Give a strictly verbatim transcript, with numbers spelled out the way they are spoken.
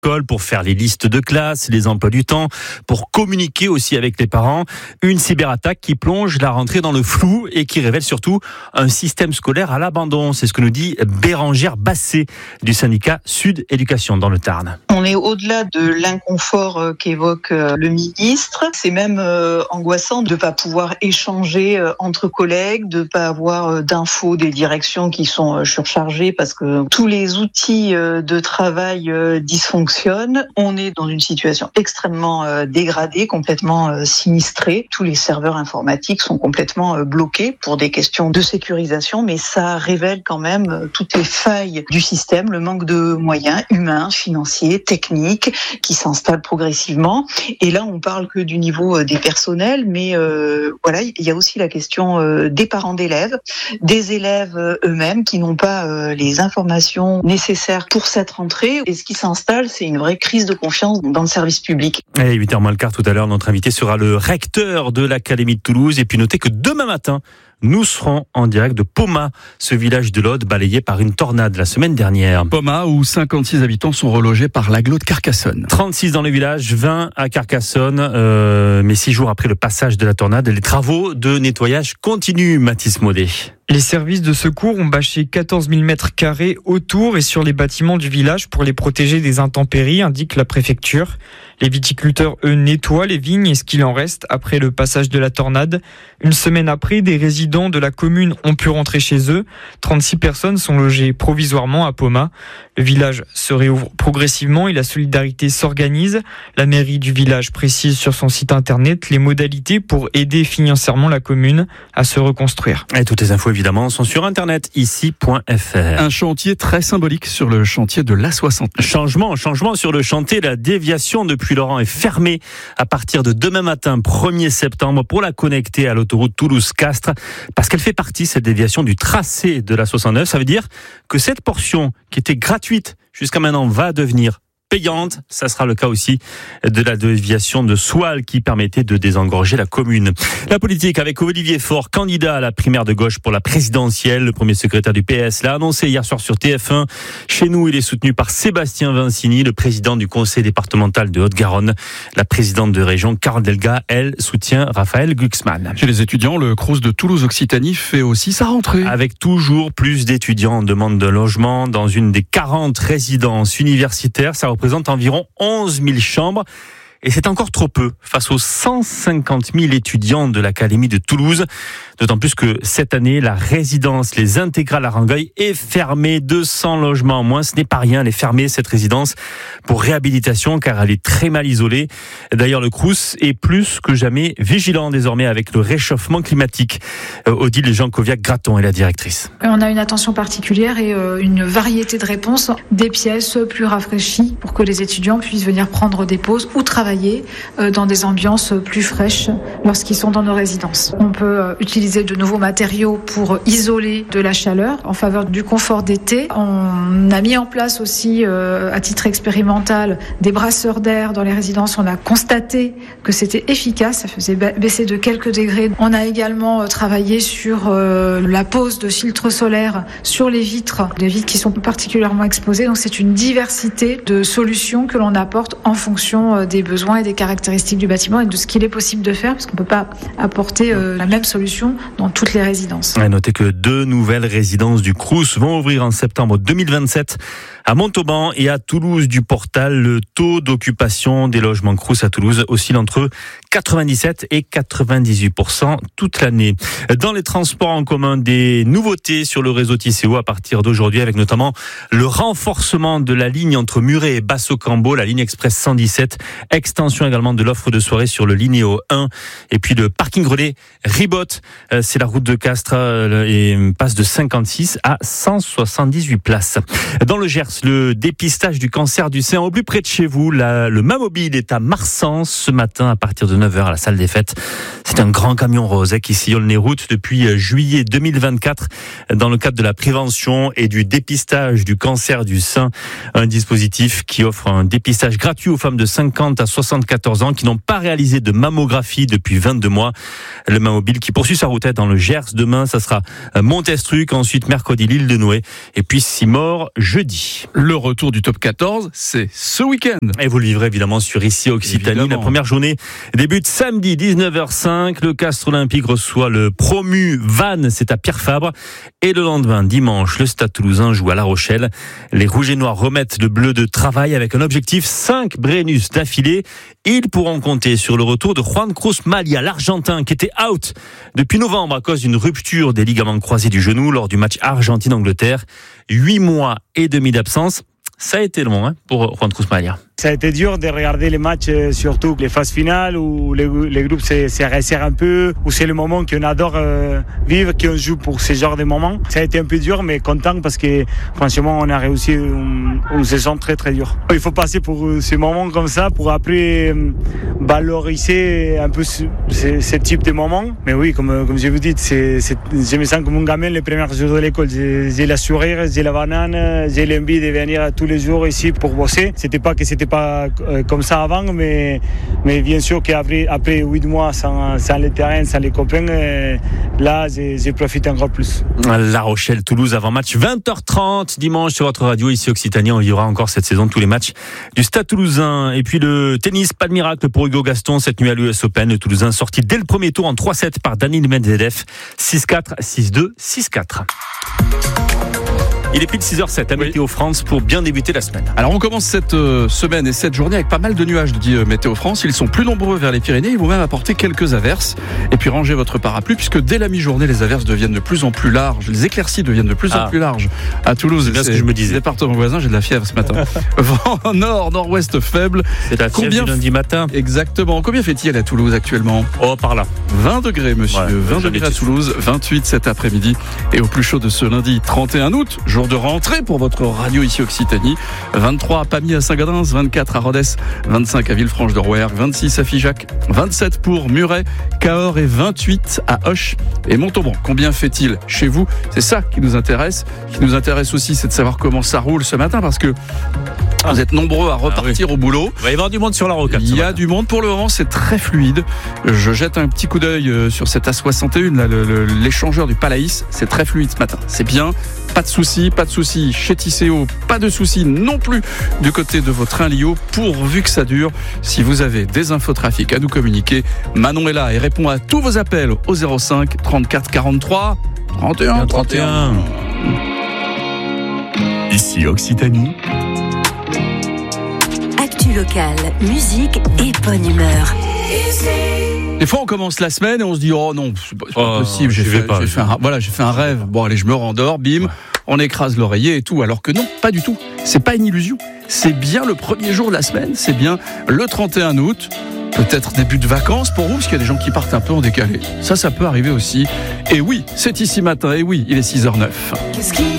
l'école pour faire les listes de classe, les emplois du temps, pour communiquer aussi avec les parents. Une cyberattaque qui plonge la rentrée dans le flou et qui révèle surtout un système scolaire à l'abandon. C'est ce que nous dit Bérangère Basset du syndicat Sud Éducation dans le Tarn. On est au-delà de l'inconfort qu'évoque le ministre. C'est même euh, angoissant de ne pas pouvoir échanger entre collègues, de ne pas avoir d'infos des directions qui sont surchargées parce que tous les outils de travail dysfonctionnent. On est dans une situation extrêmement euh, dégradée, complètement euh, sinistrée. Tous les serveurs informatiques sont complètement euh, bloqués pour des questions de sécurisation, mais ça révèle quand même euh, toutes les failles du système, le manque de moyens humains, financiers, techniques qui s'installent progressivement. Et là, on parle que du niveau euh, des personnels, mais euh, voilà, il y a aussi la question euh, des parents d'élèves, des élèves euh, eux-mêmes qui n'ont pas euh, les informations nécessaires pour cette rentrée. Et ce qui s'installe, c'est une vraie crise de confiance dans le service public. Et huit heures moins le quart tout à l'heure, notre invité sera le recteur de l'Académie de Toulouse. Et puis notez que demain matin, nous serons en direct de Pomat, ce village de l'Aude balayé par une tornade la semaine dernière. Pomat, où cinquante-six habitants sont relogés par l'agglo de Carcassonne. trente-six dans le village, vingt à Carcassonne. Euh, mais six jours après le passage de la tornade, les travaux de nettoyage continuent, Mathis Maudet. Les services de secours ont bâché quatorze mille mètres carrés autour et sur les bâtiments du village pour les protéger des intempéries, indique la préfecture. Les viticulteurs, eux, nettoient les vignes et ce qu'il en reste après le passage de la tornade. Une semaine après, des résidents de la commune ont pu rentrer chez eux. trente-six personnes sont logées provisoirement à Pomat. Le village se réouvre progressivement et la solidarité s'organise. La mairie du village précise sur son site internet les modalités pour aider financièrement la commune à se reconstruire. Et toutes les infos, évidemment, sont sur internet, ici point f r. Un chantier très symbolique sur le chantier de l'A soixante-neuf. Changement, changement sur le chantier. La déviation depuis Laurent est fermée à partir de demain matin, premier septembre, pour la connecter à l'autoroute Toulouse-Castres, parce qu'elle fait partie, cette déviation, du tracé de l'A soixante-neuf. Ça veut dire que cette portion qui était gratuite jusqu'à maintenant va devenir payante. Ça sera le cas aussi de la déviation de Soual qui permettait de désengorger la commune. La politique avec Olivier Faure, candidat à la primaire de gauche pour la présidentielle. Le premier secrétaire du P S l'a annoncé hier soir sur T F un. Chez nous, il est soutenu par Sébastien Vincini, le président du conseil départemental de Haute-Garonne. La présidente de région, Carole Delga, elle, soutient Raphaël Glucksmann. Chez les étudiants, le Crous de Toulouse-Occitanie fait aussi sa rentrée. Avec toujours plus d'étudiants en demande de logement dans une des quarante résidences universitaires. Ça représente environ onze mille chambres. Et c'est encore trop peu face aux cent cinquante mille étudiants de l'Académie de Toulouse. D'autant plus que cette année, la résidence Les Intégrales à Rangueil est fermée. deux cents logements en moins, ce n'est pas rien. Elle est fermée, cette résidence, pour réhabilitation, car elle est très mal isolée. D'ailleurs, le Crous est plus que jamais vigilant désormais avec le réchauffement climatique. Odile Jankoviak-Graton est la directrice. On a une attention particulière et une variété de réponses, des pièces plus rafraîchies pour que les étudiants puissent venir prendre des pauses ou travailler dans des ambiances plus fraîches lorsqu'ils sont dans nos résidences. On peut utiliser de nouveaux matériaux pour isoler de la chaleur en faveur du confort d'été. On a mis en place aussi, à titre expérimental, des brasseurs d'air dans les résidences. On a constaté que c'était efficace, ça faisait baisser de quelques degrés. On a également travaillé sur la pose de filtres solaires sur les vitres, les vitres qui sont particulièrement exposées. Donc c'est une diversité de solutions que l'on apporte en fonction des besoins et des caractéristiques du bâtiment et de ce qu'il est possible de faire, parce qu'on ne peut pas apporter euh, la même solution dans toutes les résidences. À noter que deux nouvelles résidences du Crous vont ouvrir en septembre deux mille vingt-sept à Montauban et à Toulouse du Portal. Le taux d'occupation des logements Crous à Toulouse oscille entre quatre-vingt-dix-sept et quatre-vingt-dix-huit pour cent toute l'année. Dans les transports en commun, des nouveautés sur le réseau Tisséo à partir d'aujourd'hui, avec notamment le renforcement de la ligne entre Muret et Basso-Cambo, la ligne express cent dix-sept, extension également de l'offre de soirée sur le Linéo un, et puis le parking relais Ribot, c'est la route de Castres et passe de cinquante-six à cent soixante-dix-huit places. Dans le Gers, le dépistage du cancer du sein au plus près de chez vous, la, le Mamobile est à Marsens ce matin à partir de neuf heures à la salle des fêtes. C'est un grand camion rose qui sillonne les routes depuis juillet deux mille vingt-quatre dans le cadre de la prévention et du dépistage du cancer du sein. Un dispositif qui offre un dépistage gratuit aux femmes de cinquante à soixante soixante-quatorze ans, qui n'ont pas réalisé de mammographie depuis vingt-deux mois. Le Mammobile qui poursuit sa route dans le Gers. Demain, ça sera Montestruc, ensuite mercredi l'île de Noé et puis Simor jeudi. Le retour du top quatorze, c'est ce week-end. Et vous le vivrez évidemment sur Ici Occitanie. Évidemment. La première journée débute samedi dix-neuf heures cinq. Le Castres Olympique reçoit le promu Vannes, c'est à Pierre Fabre. Et le lendemain, dimanche, le Stade Toulousain joue à La Rochelle. Les Rouges et Noirs remettent le bleu de travail avec un objectif cinq Brennus d'affilée. Ils pourront compter sur le retour de Juan Cruz Malia, l'Argentin, qui était out depuis novembre à cause d'une rupture des ligaments croisés du genou lors du match Argentine-Angleterre. Huit mois et demi d'absence. Ça a été long hein, pour Juan Cruz Malia. Ça a été dur de regarder les matchs, surtout les phases finales où les, les groupes se, se resserrent un peu, où c'est le moment qu'on adore euh, vivre, qu'on joue pour ce genre de moments. Ça a été un peu dur, mais content parce que franchement, on a réussi une, une saison très très dure. Il faut passer pour ces moments comme ça pour après valoriser un peu ce, ce, ce type de moments. Mais oui, comme, comme je vous dis, c'est, c'est, je me sens comme un gamin les premiers jours de l'école. J'ai, j'ai la sourire, j'ai la banane, j'ai l'envie de venir tous les jours ici pour bosser. C'était pas que c'était pas comme ça avant, mais, mais bien sûr qu'après après huit mois sans, sans les terrains, sans les copains, là j'ai, j'ai profité encore plus. La Rochelle, Toulouse avant match vingt heures trente dimanche sur votre radio ici Occitanie. On vivra encore cette saison tous les matchs du Stade Toulousain. Et puis le tennis, pas de miracle pour Hugo Gaston cette nuit à l'U S Open. Le Toulousain sorti dès le premier tour en trois sept par Daniil Medvedev, six quatre, six deux, six quatre. Il est pile six heures sept à oui. Météo France pour bien débuter la semaine. Alors on commence cette euh, semaine et cette journée avec pas mal de nuages, dit euh, Météo France. Ils sont plus nombreux vers les Pyrénées, ils vont même apporter quelques averses. Et puis rangez votre parapluie puisque dès la mi-journée, les averses deviennent de plus en plus larges. Les éclaircies deviennent de plus ah. en plus larges. À Toulouse, c'est bien ce que je me disais. Département voisin, j'ai de la fièvre ce matin. Vent nord, nord-ouest faible. C'est la fièvre Combien du lundi matin. Exactement. Combien fait-il à Toulouse actuellement? Oh, par là. vingt degrés, monsieur. Ouais, vingt degrés à Toulouse, vingt-huit cet après-midi. Et au plus chaud de ce lundi trente et un août, jour de rentrée pour votre radio ici Occitanie. vingt-trois à Pamiers à Saint-Gaudens, vingt-quatre à Rodez, vingt-cinq à Villefranche-de-Rouergue, vingt-six à Figeac, vingt-sept pour Muret, Cahors et vingt-huit à Auch et Montauban. Combien fait-il chez vous? C'est ça qui nous intéresse. Ce qui nous intéresse aussi, c'est de savoir comment ça roule ce matin parce que vous êtes nombreux à repartir ah oui. au boulot. Il va y avoir du monde sur la rocade. Il y a du monde pour le moment, c'est très fluide. Je jette un petit coup d'œil sur cette A soixante et un, là, le, le, l'échangeur du Palaïs. C'est très fluide ce matin. C'est bien. Pas de soucis, pas de soucis chez Tisséo, pas de soucis non plus du côté de vos trains Lio, pourvu que ça dure. Si vous avez des infotrafics à nous communiquer, Manon est là et répond à tous vos appels au zéro cinq trente-quatre quarante-trois trente et un trente et un. Ici Occitanie. Actu local, musique et bonne humeur. Des fois, on commence la semaine et on se dit oh non, c'est pas, c'est pas oh, possible. J'ai fait, pas, j'ai fait un, voilà, j'ai fait un rêve. Bon, allez, je me rendors, bim, ouais. on écrase l'oreiller et tout. Alors que non, pas du tout. C'est pas une illusion. C'est bien le premier jour de la semaine. C'est bien le trente et un août. Peut-être début de vacances pour vous, parce qu'il y a des gens qui partent un peu en décalé. Ça, ça peut arriver aussi. Et oui, c'est ici matin. Et oui, il est six heures zéro neuf. Qu'est-ce qui